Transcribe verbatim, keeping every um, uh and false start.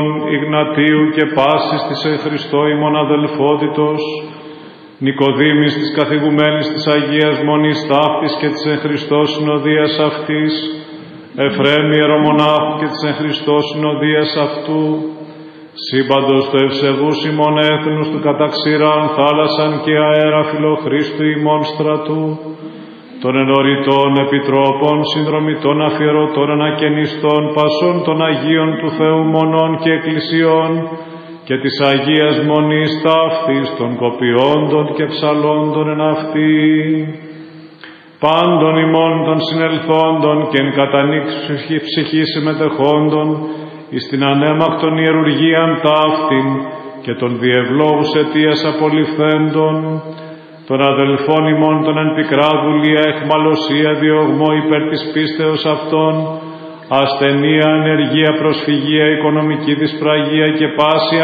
Ιγνατίου και πάσης της εν Χριστώ ημών αδελφότητος, Νικοδήμης της καθηγουμένης της Αγίας Μονής ταύτης και της εν Χριστώ συνοδείας αυτής, Εφραίμ ιερομονάχου και της εν Χριστώ συνοδείας αυτού, σύμπαντος του ευσεβούς ημών έθνους του καταξηράν θάλασσαν και αέρα φιλοχρίστου ημών στρατού, των ενωρητών επιτρόπων, συνδρομητών αφιερωτών ανακαινιστών, πασών των Αγίων του Θεού μονών και εκκλησιών και της Αγίας Μονής ταύτης των κοπιόντων και ψαλόντων εν αυτή, πάντων ημών των συνελθόντων και εν κατανοίξει ψυχή συμμετεχόντων εις την ανέμακτον ιερουργίαν ταύτην και των διευλόγους αιτίας απολυφθέντων, των αδελφών ημών των εν πικρά δουλεία, εχμαλωσία, διωγμό υπέρ της πίστεως αυτών, ασθενεία, ανεργία, προσφυγία, οικονομική δυσπραγία και πάση